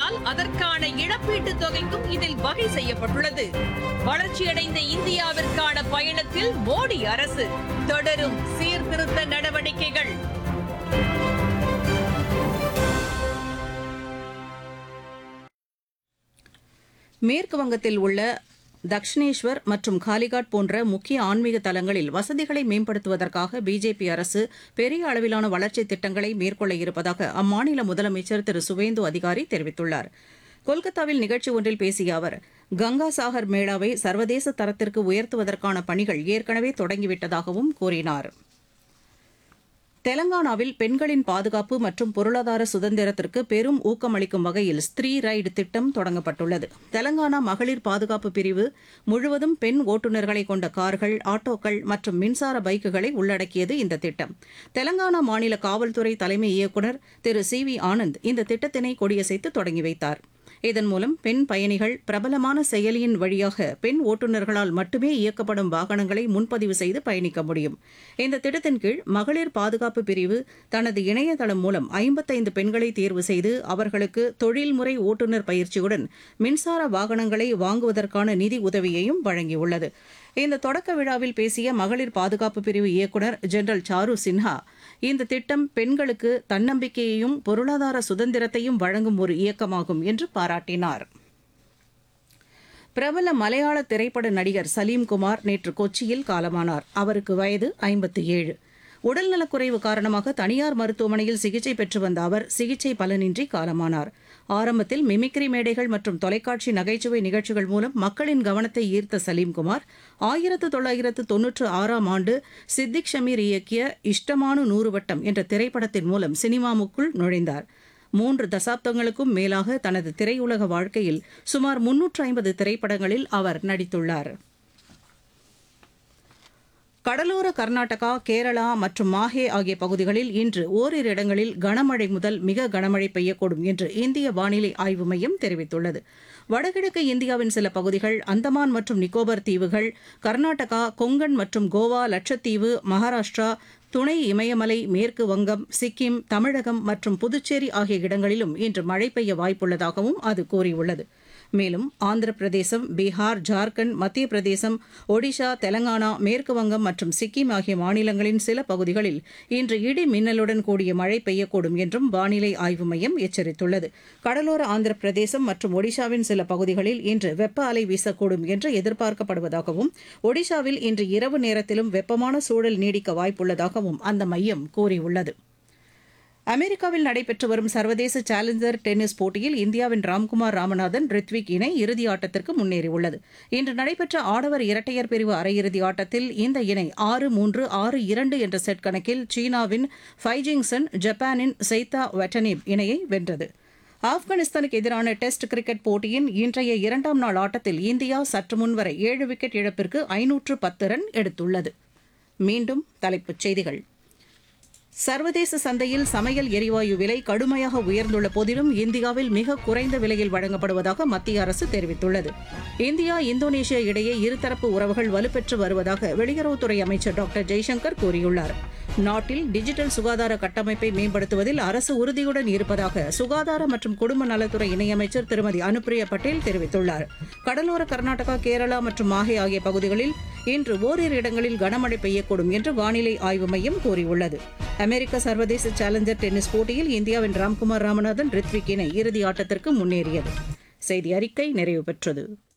ஏற்பட்டால் அதற்கான இழப்பீட்டுத் தொகைக்கும் இதில் வகை செய்யப்பட்டுள்ளது. வளர்ச்சியடைந்த இந்தியாவிற்கான பயணத்தில் மோடி அரசு தொடரும் சீர்திருத்த நடவடிக்கைகள். மேற்கு வங்கத்தில் உள்ள தக்ஷிணேஸ்வர் மற்றும் காலிகாட் போன்ற முக்கிய ஆன்மீக தலங்களில் வசதிகளை மேம்படுத்துவதற்காக பிஜேபி அரசு பெரிய அளவிலான வளர்ச்சித் திட்டங்களை மேற்கொள்ள இருப்பதாக அம்மாநில முதலமைச்சர் திரு சுவேந்து அதிகாரி தெரிவித்துள்ளார். கொல்கத்தாவில் நிகழ்ச்சி ஒன்றில் பேசிய அவர், கங்கா சாகர் மேளாவை சர்வதேச தரத்திற்கு உயர்த்துவதற்கான பணிகள் ஏற்கனவே தொடங்கிவிட்டதாகவும் கூறினார். தெலங்கானாவில் பெண்களின் பாதுகாப்பு மற்றும் பொருளாதார சுதந்திரத்திற்கு பெரும் ஊக்கமளிக்கும் வகையில் ஸ்திரீ ரைடு திட்டம் தொடங்கப்பட்டுள்ளது. தெலங்கானா மகளிர் பாதுகாப்பு பிரிவு முழுவதும் பெண் ஓட்டுநர்களை கொண்ட கார்கள், ஆட்டோக்கள் மற்றும் மின்சார பைக்குகளை உள்ளடக்கியது இந்த திட்டம். தெலங்கானா மாநில காவல்துறை தலைமை இயக்குநர் திரு சி வி ஆனந்த் இந்த திட்டத்தினை கொடியசைத்து தொடங்கி வைத்தார். இதன் மூலம் பெண் பயணிகள் பிரபலமான செயலியின் வழியாக பெண் ஓட்டுநர்களால் மட்டுமே இயக்கப்படும் வாகனங்களை முன்பதிவு செய்து பயணிக்க முடியும். இந்த திட்டத்தின் கீழ் மகளிர் பாதுகாப்பு பிரிவு தனது இணையதளம் மூலம் 55 பெண்களை தேர்வு செய்து அவர்களுக்கு தொழில்முறை ஓட்டுநர் பயிற்சியுடன் மின்சார வாகனங்களை வாங்குவதற்கான நிதி உதவியையும் வழங்கியுள்ளது. இந்த தொடக்க விழாவில் பேசிய மகளிர் பாதுகாப்பு பிரிவு இயக்குநர் ஜெனரல் சாரு சின்ஹா, இந்த திட்டம் பெண்களுக்கு தன்னம்பிக்கையையும் பொருளாதார சுதந்திரத்தையும் வழங்கும் ஒரு இயக்கமாகும் என்று பாராட்டினார். பிரபல மலையாள திரைப்பட நடிகர் சலீம்குமார் நேற்று கொச்சியில் காலமானார். அவருக்கு வயது 57. உடல்நலக்குறைவு காரணமாக தனியார் மருத்துவமனையில் சிகிச்சை பெற்று வந்த அவர் சிகிச்சை பலனின்றி காலமானார். ஆரம்பத்தில் மிமிக்ரி மேடைகள் மற்றும் தொலைக்காட்சி நகைச்சுவை நிகழ்ச்சிகள் மூலம் மக்களின் கவனத்தை ஈர்த்த சலீம்குமார் 1996ஆம் ஆண்டு சித்திக் ஷமீர் இயக்கிய இஷ்டமானு 100 வட்டம் என்ற திரைப்படத்தின் மூலம் சினிமாவுக்குள் நுழைந்தார். 3 தசாப்தங்களுக்கும் மேலாக தனது திரையுலக வாழ்க்கையில் சுமார் 350 திரைப்படங்களில் அவர் நடித்துள்ளார். கடலோர கர்நாடகா, கேரளா மற்றும் மாஹே ஆகிய பகுதிகளில் இன்று ஓரிரு இடங்களில் கனமழை முதல் மிக கனமழை பெய்யக்கூடும் என்று இந்திய வானிலை ஆய்வு மையம் தெரிவித்துள்ளது. வடகிழக்கு இந்தியாவின் சில பகுதிகள், அந்தமான் மற்றும் நிக்கோபார் தீவுகள், கர்நாடகா, கொங்கன் மற்றும் கோவா, லட்சத்தீவு, மகாராஷ்டிரா, துணை இமயமலை, மேற்கு வங்கம், சிக்கிம், தமிழகம் மற்றும் புதுச்சேரி ஆகிய இடங்களிலும் இன்று மழை பெய்ய வாய்ப்புள்ளதாகவும் அது கூறியுள்ளது. மேலும் ஆந்திர பிரதேசம், பீகார், ஜார்க்கண்ட், மத்திய பிரதேசம், ஒடிஷா, தெலங்கானா, மேற்கு வங்கம் மற்றும் சிக்கிம் ஆகிய மாநிலங்களின் சில பகுதிகளில் இன்று இடி மின்னலுடன் கூடிய மழை பெய்யக்கூடும் என்றும் வானிலை ஆய்வு மையம் எச்சரித்துள்ளது. கடலோர ஆந்திர பிரதேசம் மற்றும் ஒடிஷாவின் சில பகுதிகளில் இன்று வெப்ப அலை வீசக்கூடும் என்று எதிர்பார்க்கப்படுவதாகவும், ஒடிஷாவில் இன்று இரவு நேரத்திலும் வெப்பமான சூழல் நீடிக்க வாய்ப்புள்ளதாகவும் அந்த மையம் கூறியுள்ளது. அமெரிக்காவில் நடைபெற்று வரும் சர்வதேச சேலஞ்சர் டென்னிஸ் போட்டியில் இந்தியாவின் ராம்குமார் ராமநாதன், ரித்விக் இணை இறுதி ஆட்டத்திற்கு முன்னேறியுள்ளது. இன்று நடைபெற்ற ஆடவர் இரட்டையர் பிரிவு அரையிறுதி ஆட்டத்தில் இந்த இணை 6-3, 6-2 என்ற செட் கணக்கில் சீனாவின் ஃபைஜிங்சன், ஜப்பானின் செய்தா வெட்டனேப் இணையை வென்றது. ஆப்கானிஸ்தானுக்கு எதிரான டெஸ்ட் கிரிக்கெட் போட்டியின் இன்றைய 2ஆம் நாள் ஆட்டத்தில் இந்தியா சற்று முன்வரை 7 விக்கெட் இழப்பிற்கு 510 ரன் எடுத்துள்ளது. மீண்டும் தலைப்புச் செய்திகள். சர்வதேச சந்தையில் சமையல் எரிவாயு விலை கடுமையாக உயர்ந்துள்ள போதிலும் இந்தியாவில் மிக குறைந்த விலையில் வழங்கப்படுவதாக மத்திய அரசு தெரிவித்துள்ளது. இந்தியா, இந்தோனேஷியா இடையே இருதரப்பு உறவுகள் வலுப்பெற்று வருவதாக வெளியுறவுத்துறை அமைச்சர் டாக்டர் ஜெய்சங்கர் கூறியுள்ளார். நாட்டில் டிஜிட்டல் சுகாதார கட்டமைப்பை மேம்படுத்துவதில் அரசு உறுதியுடன் இருப்பதாக சுகாதார மற்றும் குடும்ப நலத்துறை இணையமைச்சர் திருமதி அனுப்பிரியா பட்டேல் தெரிவித்துள்ளார். கடலோர கர்நாடகா, கேரளா மற்றும் மாஹே ஆகிய பகுதிகளில் இன்று ஓரிரு இடங்களில் கனமழை பெய்யக்கூடும் என்று வானிலை ஆய்வு மையம் கூறியுள்ளது. அமெரிக்க சர்வதேச சேலஞ்சர் டென்னிஸ் போட்டியில் இந்தியாவின் ராம்குமார் ராமநாதன், ரித்விக் இணை இறுதி ஆட்டத்திற்கு முன்னேறியது. செய்தி அறிக்கை நிறைவு பெற்றது.